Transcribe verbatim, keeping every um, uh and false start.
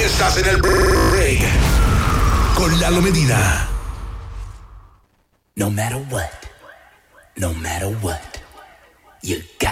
Estás en el break con Lalo Medina. No matter what, no matter what, you got